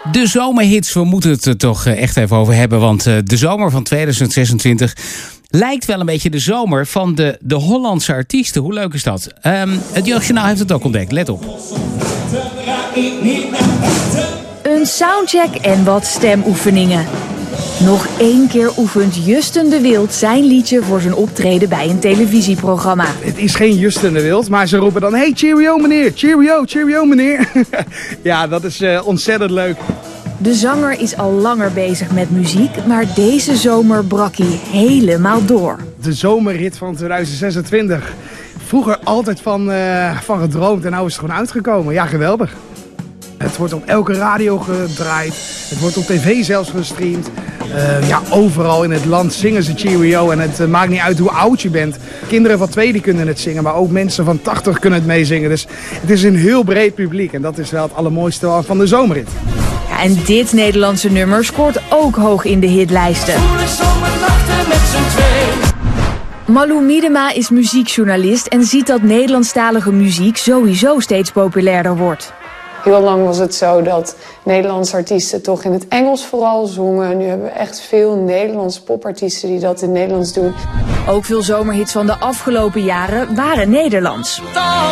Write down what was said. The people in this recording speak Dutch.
De zomerhits, we moeten het er toch echt even over hebben. Want de zomer van 2026 lijkt wel een beetje de zomer van de Hollandse artiesten. Hoe leuk is dat? Het Jeugdjournaal heeft het ook ontdekt. Let op. Een soundcheck en wat stemoefeningen. Nog 1 keer oefent Justin de Wild zijn liedje voor zijn optreden bij een televisieprogramma. Het is geen Justin de Wild, maar ze roepen dan: hey, cheerio meneer, cheerio meneer. Ja, dat is ontzettend leuk. De zanger is al langer bezig met muziek, maar deze zomer brak hij helemaal door. De zomerhit van 2026. Vroeger altijd van gedroomd en nou is het gewoon uitgekomen. Ja, geweldig. Het wordt op elke radio gedraaid. Het wordt op tv zelfs gestreamd. Overal in het land zingen ze cheerio. En het maakt niet uit hoe oud je bent. Kinderen van 2 die kunnen het zingen. Maar ook mensen van 80 kunnen het meezingen. Dus het is een heel breed publiek. En dat is wel het allermooiste van de zomerrit. Ja, en dit Nederlandse nummer scoort ook hoog in de hitlijsten. Malou Miedema is muziekjournalist en ziet dat Nederlandstalige muziek sowieso steeds populairder wordt. Heel lang was het zo dat Nederlandse artiesten toch in het Engels vooral zongen. Nu hebben we echt veel Nederlandse popartiesten die dat in het Nederlands doen. Ook veel zomerhits van de afgelopen jaren waren Nederlands.